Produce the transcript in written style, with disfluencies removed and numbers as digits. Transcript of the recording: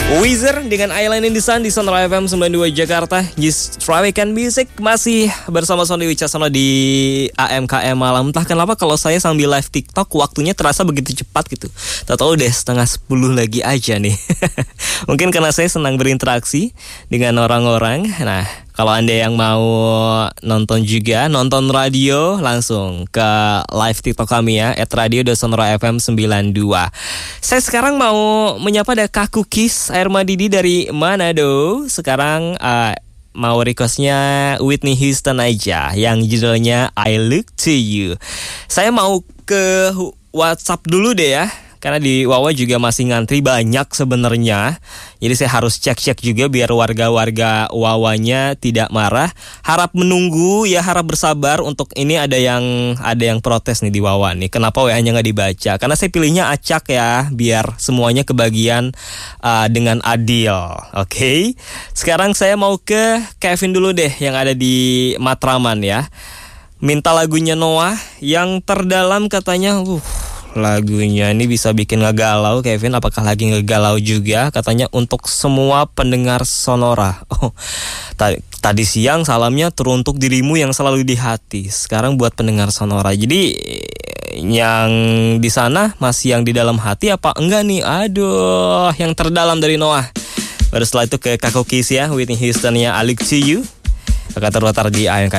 Weezer dengan Island in the Sun di Sonora FM 92 Jakarta. Just Travekan Music masih bersama Sonny Wicaksono di AMKM Malam. Entah kenapa kalau saya sambil live TikTok waktunya terasa begitu cepat gitu. Tahu deh 9:30 lagi aja nih. Mungkin karena saya senang berinteraksi dengan orang-orang. Nah, kalau Anda yang mau nonton juga, nonton radio, langsung ke live TikTok kami ya, @radio.sonora_fm92. Saya sekarang mau menyapa ada Kak Kukis Airmadidi dari Manado. Sekarang mau requestnya Whitney Houston aja, yang judulnya I Look to You. Saya mau ke WhatsApp dulu deh ya, karena di Wawa juga masih ngantri banyak sebenarnya. Jadi saya harus cek-cek juga biar warga-warga Wawanya tidak marah. Harap menunggu ya, harap bersabar. Untuk ini ada yang protes nih di Wawa nih. Kenapa WA-nya nggak dibaca? Karena saya pilihnya acak ya, biar semuanya kebagian dengan adil. Oke. Sekarang saya mau ke Kevin dulu deh yang ada di Matraman ya. Minta lagunya Noah yang terdalam katanya. Lagunya ini bisa bikin ngegalau. Kevin, apakah lagi ngegalau juga? Katanya untuk semua pendengar Sonora. Tadi siang salamnya teruntuk dirimu yang selalu di hati. Sekarang buat pendengar Sonora. Jadi yang di sana masih yang di dalam hati apa enggak nih? Aduh, yang terdalam dari Noah. Baru setelah itu ke Kakokis ya, Whitney Houston ya, I Look to You. Akan terletak di AMK